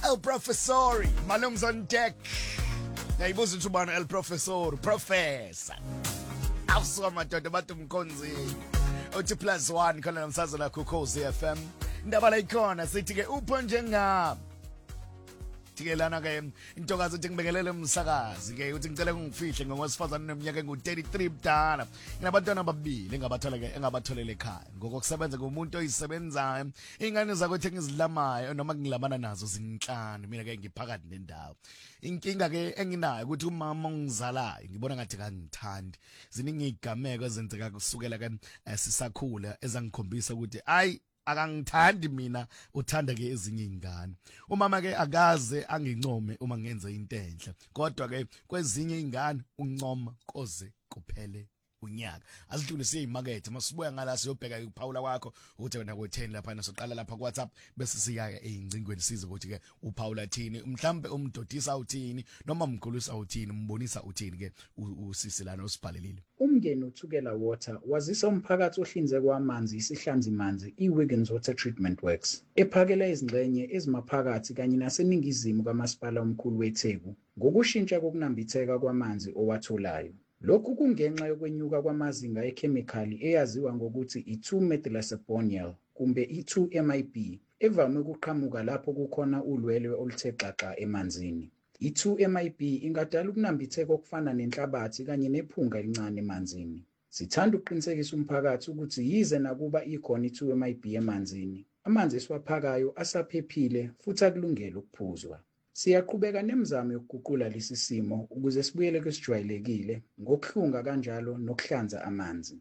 El Professor, Malung's on deck. Yayibuza ukuthi ubani El Professor, Professor. Awuswa madoda bathi umkhonzi. Uthi +1 khona nomsazana kuKhosi FM. Indaba la ikhona sithi ke upho njengami. Tikelana ke intokazi uthi ngibekelele umsakazi ke uthi ngicela ungifihle ngowesifazana neminyaka engu33 budala. Nginabantwana ababili engabathola ke engabatholele ekhaya. Ngokusebenza kumuntu oyisebenzayo. Ingane zakho engizilamayo noma ngilabana nazo zinhlanu. Mina ke ngiphakathi nendawo. Inkinga ke enginayo ukuthi umama ongizalayo ngibona ngathi kangithandi. Ziningi igameko ezenzeka kusukela ke sisakhula ezangikhombisa ukuthi akangithandi mina uthanda ke ezinye izingane. Umama ke akaze angincome uma ngenza into enhle. Kodwa ke kwezinye izingane uncoma koze kuphele unyaka. Asidlule siye imarket masibuya ngala siyobheka uPaula wakho ukuthi wena ku10 lapha nasoqala lapha ku WhatsApp bese siya eingcingweni size ukuthi ke uPaula thini mhlambe umdodisa uthini noma umkhulisa uthini umbonisa uthini ke usisi lana osibhalelile. Umngeni uThukela Water wazisa umphakathi ohlinzeka amanzi isihlanzi manzi iWiggins Water Treatment Works ephakela izingxenye ezimaphakathi kanye naseningizimu kaMasipala omkhulu weTheku ngokushintsha kokunambitheka kwamanzi owatholayo. Lokhu kungenxa yokwenyuka kwamazinga ekhemikhali eyaziwa ngokuthi i2-methylacephonal kumbe i2-MIP evame ukuqhamuka lapho kukhona ulwelwe oluthe xaxa emanzini. I2-MIP ingadala ukunambitheka okufana nenhlabathi kanye nephunga elincane emanzini. Sithanda ukuqinisekisa umphakathi ukuthi yize nakuba ikhona i2-MIP emanzini, amanzi esiwaphakayo asaphephile futhi akulungele ukuphuzwa. Siyaqhubeka nemizamo yokuguqula lesi simo ukuze sibuyele kwesijwayelekile ngokuhlunga kanjalo nokuhlanza amanzi.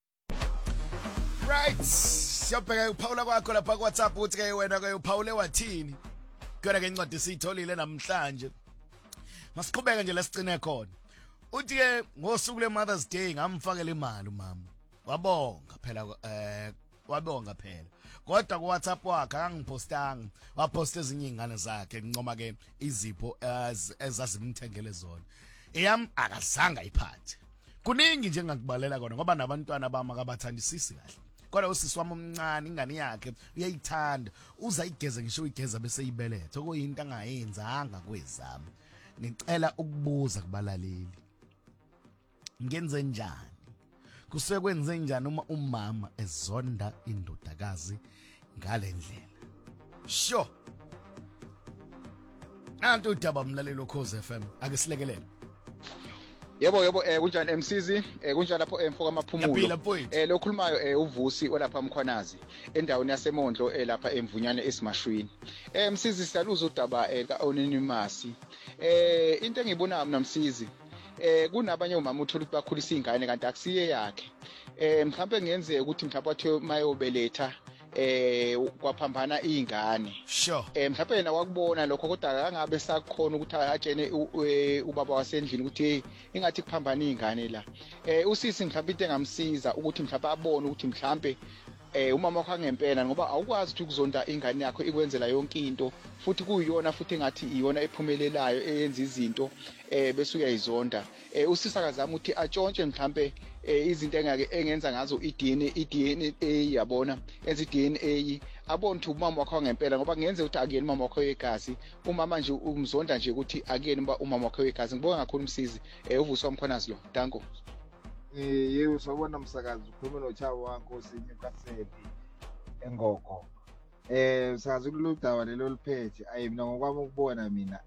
Right, siyabheka uPaula kwakho lapha ku WhatsApp uthi ke wena ke uPaule wathini? Kodwa ke incwadi siyitholile namhlanje. Masiqhubeka nje lesicine khona. Uthi ke ngosuku leMother's Day ngamfakela imali umama. Wabonga phela. Kodwa ku WhatsApp wakhe angipostanga, waposta ezinye izingane zakhe ngincoma ke izipho ezazimthengele zona. Eyam akazanga iphathe. Kuningi nje engakubalela kona ngoba nabantwana bami akabathandisisi kahle. Kodwa usisi wami omncane ingane yakhe uyayithanda, uza igeze ngisho igeza bese ibelethe okuyinto angayenzanga kwezami. Ngicela ukubuza kubalaleli. Ngenze njani? Kusuke kwenze njani uma umama ezonda indodakazi ngale ndlela? Sho. Nantu udaba mlalelo Ukhozi FM akesilekelele. Yebo kunjani MCZ kunjani lapho emfoka amaphumulo lo khulumayo uVusi olapha eMkhwanazi endaweni yaseMondlo lapha eMvunyane eSimashwini. MCZ siyaluza udaba kaAnonymous. Into engiyibona mina MCZ kunabanye omama uthola ukuthi bakhulisa izingane kanti akusiye yakhe. Mhlawumbe ngiyenzeka ukuthi mhlawumbe wathi mayobeletha kwaphambana izingane. Sure. Mhlawumbe yena wakubona lokho kodwa akangabe sakhona ukuthi atshene ubaba wasendlini ukuthi hey ingathi kuphambana izingane la. Usisi mhlawumbe into engamsiza ukuthi mhlawumbe abone ukuthi mhlawumbe umama wakho angempela ngoba awukwazi ukuthi ukuzonda ingane yakho ikwenzela yonke into futhi kuyiyona futhi engathi iyona ephumelelayo eyenza izinto bese uyayizonda. Usisi akazama ukuthi atshontshe mhlawumbe izinto engenza ngazo iDNA yabona enza iDNA abone ukuthi umama wakho ngempela ngoba ngenze ukuthi akuyena umama wakho wegazi umama nje umzonda nje ukuthi akuyena umama wakho wegazi. Ngibonga kakhulu umsizi uVusi wamkhwanazi lo. Danko. Yebo sabona umsakazi ukhuluma noChabo wakho sinyukaseli engoko. Sazi kuludaba lelo liphethe mina ngokwami ukubona mina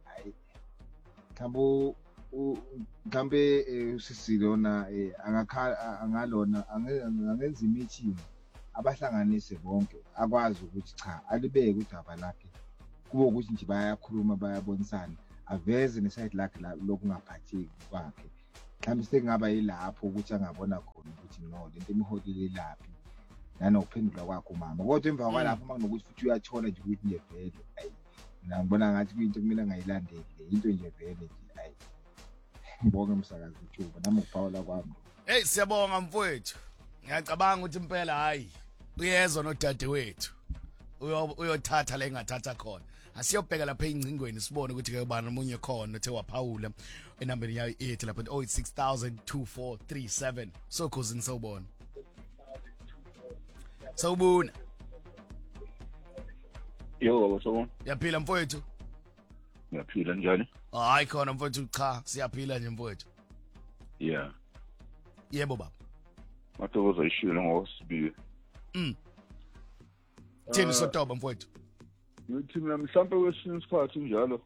mhlambe usisilona angalona angenza meeting abahlanganise bonke akwazi ukuthi cha alibeke udaba lakhe kube ukuthi nje bayakhuluma bayabonisana aveze neside lakhe lokungaphatheki kwakhe. Mhlambe sekungaba yilapho ukuthi angabona khona ukuthi no lento imiholile laphi nanokuphendula kwakhe umama. Kodwa emva kwalapho makunokuthi futhi uyathola nje ukuthi nje vele mina ngibona ngathi kuyinto kumele ngayilandele into nje vele nje ngibonga umsakazi uTshuba nami ukuphawula kwami. Hey siyabonga mfowethu. Ngiyacabanga ukuthi impela hayi uyezwa nodadewethu. Uyothatha la engathatha khona. Asiyobheka lapha eingcingweni sibone ukuthi ke ubani omunye khona othe waphawula enambeni yayo ethi lapha 08602437 so khosini sawubona. Sawubona. Yo, sawubona. Yaphila mfowethu. Ngiyaphila njani? Hayi khona mfowethu cha siyaphila nje mfowethu. Yeah. Yebo baba. Mathokoza ishilo ngosibili. Thini sotoba mfowethu? Ngithi mina mhlambe kwesinye isikhathi njalo.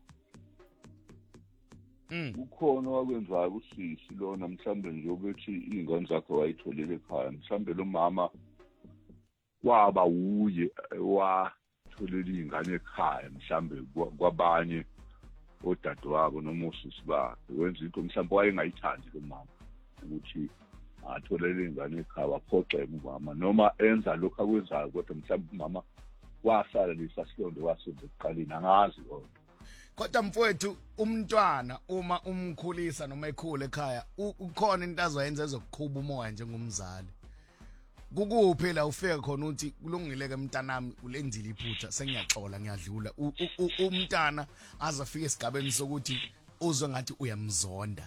Ukhona wakwenzayo usisi lona mhlambe nje ukuthi izingane zakhe wayitholele ekhaya. Mhlambe lo mama waba uye watholela izingane ekhaya mhlambe kwabanye odadewabo noma usisi bakhe. Wenza into mhlambe wayengayithandi lo mama ukuthi atholele izingane ekhaya waphoxeka umama noma enza lokho akwenzayo kodwa mhlambe umama wasala lesasilondo wasenza ekuqaleni angazi kodwa. Kodwa mfowethu umntwana uma umkhulisa noma ekhula ekhaya ukhona into azoyenza ezokukhuba umoya njengomzali. Kukuphi la ufika khona uthi kulungile ke mntanami ulenzile iphutha sengiyaxola ngiyadlula umntana azafika esigabeni sokuthi uzwe ngathi uyamzonda.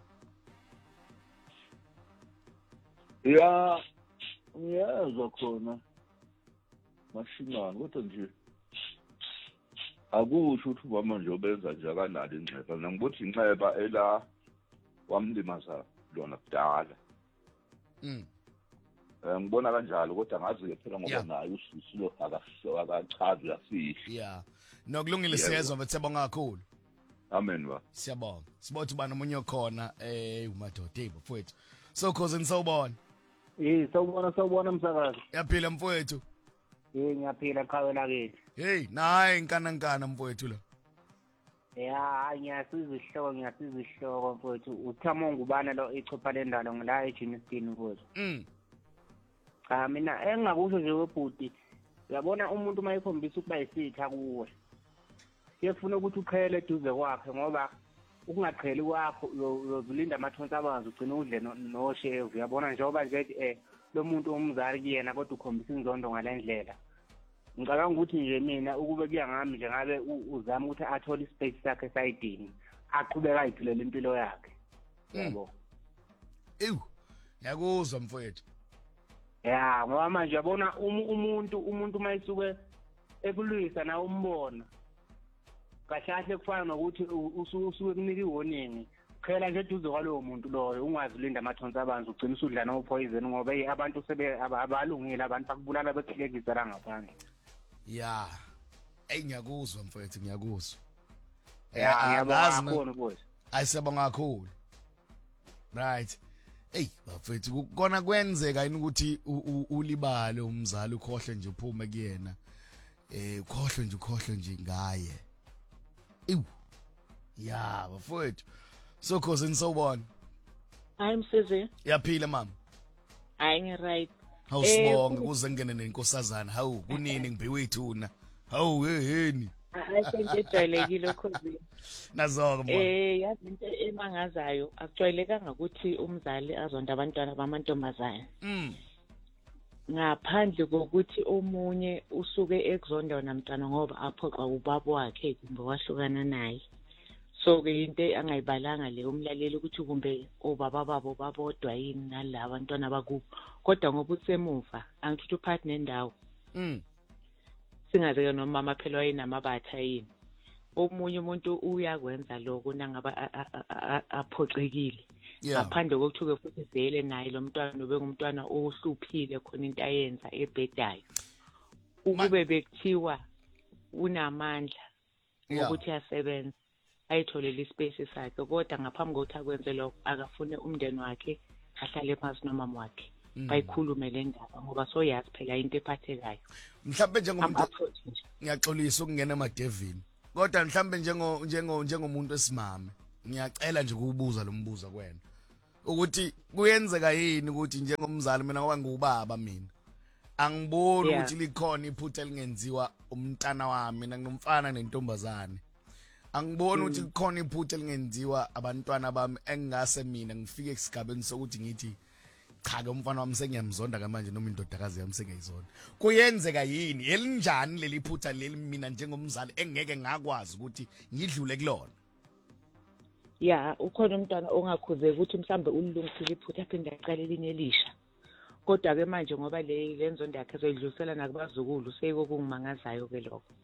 Ya ngiyazwa khona mashingana kodwa nje akusho ukuthi ubaba nje obenza nje akanalo ingxeba. Ngibuthi inxeba ela wamlimaza lona kudala. Ngibona kanjalo kodwa ngazi ke phela ngoba naye usisi lo akachazi uyafihla. Yeah. Nokulungile siyezwa mfethu siyabonga kakhulu. Amen ba. Siyabonga. Sibothi bani umunye okhona umadoda mfowethu. So cousin sawubona. Sawubona msakazi. Yaphila mfowethu. Ngiyaphila ekhaya lakithi. Hey, naye inkana mfowethu lo. Ya, ngiyasiza isihloko mfowethu. Uthamo ngubana lo ichopha lendalo ngila eJimiston mfowethu. Cha mina engingakusho nje webhudi. Uyabona umuntu mayikhombisa ukuba isitha kuwe. Kuyefuna ukuthi uqhele eduze kwakhe ngoba ukungaqheli kwakho uyozulinda amathonsi abanzi ugcina udle noshevu. Uyabona njengoba nje lo muntu umzali kuyena kodwa ukhombisa inzondo ngalendlela. Ngicabanga ukuthi nje mina ukube kuya ngami nje ngabe uzama ukuthi athole ispace sakhe sayidini aqhubeka ayiphilela impilo yakhe. Yabo. Yakuzwa mfowethu. Ya, ngoba manje yabona umuntu mayisuke ekulwisa na umbona. Kahle kufana nokuthi usuke kunika iwarning. Khela nje eduze kwalowo muntu loyo ungazilinda amathonsi abanzi ugcina usudla no poison ngoba abantu abalungile abantu bakubulala bekhilekisa la ngaphandle. Ya. Ngiyakuzwa mfowethu ngiyakuzwa. Ngiyabonga kakhulu mfowethu. Ayisebonga kakhulu. Right. Bafethu kona kwenzeka yini ukuthi ulibale umzali ukhohle nje uphume kuyena. Ukhohle nje ngaye. Ya bafethu. So cousin sawubona. I'm Sizi. Yaphila mama. Hayi ngi-right. Awusibonga kuze ngene nenkosazana. Hawu kunini ngibhiwe ithuna. Hawu yeni. Ayisentejwayelekile cousin. Nazonke mama. Yazi into emangazayo akujwayelekanga ukuthi umzali azonda abantwana bamantombazane. Ngaphandle kokuthi omunye usuke ekuzonda wona mntwana ngoba aphoqa ubaba wakhe kumbe wahlukana naye. So ke into angayibalanga le umlaleli ukuthi kumbe obaba babo babodwa yini nalabo abantwana bakubo. Kodwa ngoba usemuva angithi uphathi nendawo. Singaze noma amaphelwa yini namabatha yini. Omunye umuntu uyakwenza lokho nangaba aphoxekile. Ngaphandle kokuthi futhi vele naye lo mntwana ubengumntwana ohluphile khona into ayenza ebhedayo. Ukube bekuthiwa unamandla ukuthi asebenze ayitholele ispace sakhe kodwa ngaphambi kokuthi akwenze lokho akafune umndeni wakhe ahlale phansi nomama wakhe bayikhulume le ndaba ngoba soyazi phela into ephathekayo. Mhlawumbe njengomuntu ngiyaxolisa ukungena emadevini kodwa mhlawumbe njengomuntu esimame ngiyacela nje ukubuza lo mbuzo kwena ukuthi kuyenzeka yini ukuthi njengomzali mina ngoba ngubaba mina angiboni ukuthi likhona iphutha lingenziwa umntana wami mina nginomfana nentombazane. Angiboni ukuthi likhona iphutha lingenziwa abantwana bami engase mina ngifike esigabeni sokuthi ngithi cha ke umfana wami sengiyamzonda manje noma indodakazi yami sengiyizonda. Kuyenzeka yini elinjani leli phutha leli mina njengomzali engeke ngakwazi ukuthi ngidlule kulona? Ya ukhona umntwana ongakhuzeka ukuthi mhlambe ulilungisile iphutha aphinde aqale elinye elisha. Kodwa ke manje ngoba le nzondo yakhe ezoyidlulisela nakubazukulu seyiko kungimangazayo ke lokho.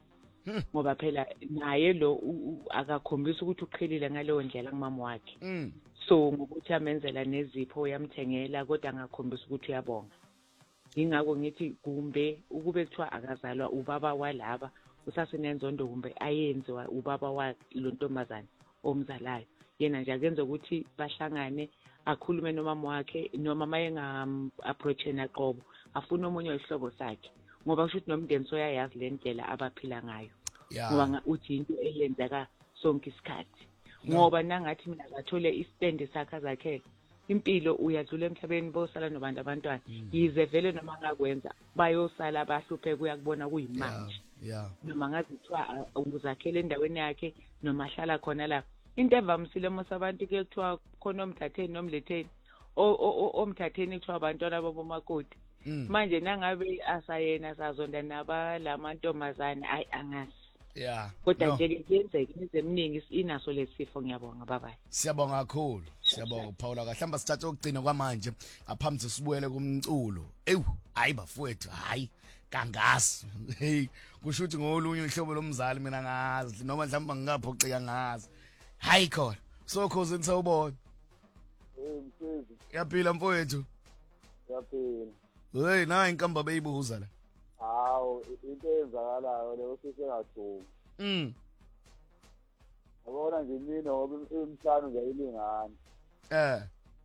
ngoba phela naye lo akakhombisa ukuthi uqhelile ngaleyo ndlela kumama wakhe so ngokuthi amenzela nezipho uyamthengela kodwa angakhombisa ukuthi uyabonga ingakho ngithi kumbe ukube kuthiwa akazalwa ubaba walaba usasenenzondo kumbe ayenziwa ubaba wa lo ntombazane omzalayo yena nje akenze ukuthi bahlangane akhulume nomama wakhe noma maye approachena qobo afuna omunye wesihlobo sakhe ngoba kusho ukuthi nomndeni soyayazi le ndlela abaphila ngayo ngoba uthi into eyenzeka sonke isikhathi ngoba nangathi mina ngathole istand sakhe azakhe impilo uyadlula emhlabeni bosala nobantu abantwana yize vele noma ngakwenza bayosala bahluphe kuyakubona kuyimanje noma ngazithiwa uzakhele endaweni yakhe noma ahlala khona la into evamisile mosabantu ke kuthiwa khona omthatheni nomletheni omthatheni kuthiwa abantwana babomakoti manje nangabe asayena sazonda naba lamantombazane angazi kodwa nje kuyenzeka izeminingi inaso lesifo ngiyabonga baba siyabonga kakhulu siyabonga Paula kahlamba sithathe ukugcina kwamanje ngaphambi sibuyele kumculo hayi bafowethu hayi kangazi hey kusho ukuthi ngolunye uhlobo lomzali mina ngazi noma mhlawumbe ngingaphoxeka ngazi hayi khona so cause nisawubona msisi yaphila mfowethu yaphila hey na inkamba beyibuza la hawo into eyenzakalayo leyo sisengathumi yabona nje mina ngoba imhlanu ngiyayilingana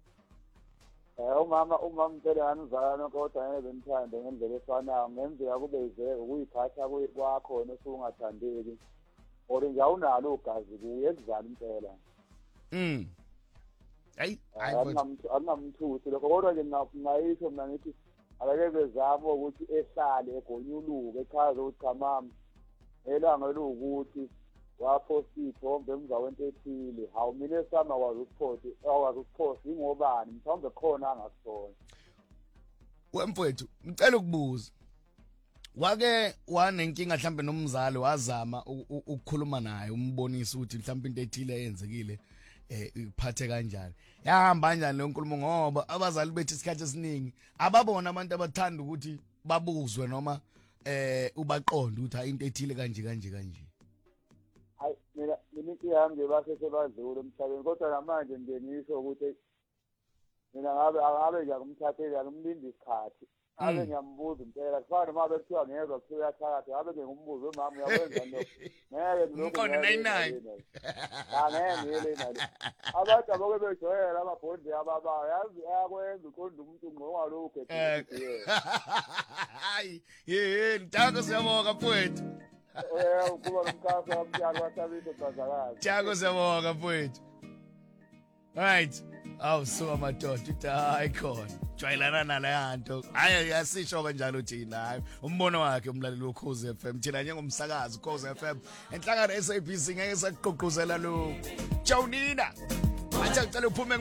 umama mtshela ngani uzalana kodwa ngeke bemthande ngendlela efanayo ngenzeka kube yizeke ukuyiphatha kwakhona osungathandeki or nje awunalo ugazi kuye ekuzala impela hayi angamthuthi lokho kodwa nje ngayisho mina ngithi akake bezama ukuthi ehlale egonyuluke echaza ukuthi cha mama elanga lokuthi waphosta ithombe emva kwento ethile hawu mina esama kwazi ukuphosta ingobani mhlawumbe khona angasona wemfowethu ngicela ukubuza wake wanenkinga mhlambe nomzali wazama ukukhuluma naye umbonisa ukuthi mhlambe into ethile eyenzekile iphathe kanjani yahamba kanjani le nkulumo ngoba abazali bethu isikhathi esiningi ababona abantu abathanda ukuthi babuzwe noma ubaqonda ukuthi hayi into ethile kanje hayi mina ihambe basese badlula emhlabeni kodwa namanje nje ngisho ukuthi mina ngabe nje kumthathele ngimlindi isikhathi abe ngiyambuza impela kufana noma bethiwa ngezwe kuthiwa thakathi ngabe ngumbuzo wemama uyakwenza lo ngeke ngikona 99 angeke nalo abantu aboke bejoyela amabhondi ababayo yazi ayakwenza uqonda umuntu ngqongalokho hayi ntako siyabonga mfowethu kuba nomkhaso wamjalo wasabito bazakazi ntako siyabonga mfowethu right so amadoda uthi hayi khona jwayelana naleyanto hayi yasisho kanjalo thina hayi umbono wakhe umlaleli woKhozi FM thina njengomsakazi Khozi FM enhlangano SABC ngeke sakuqoqozela lo Jaunina athi ngicela uphume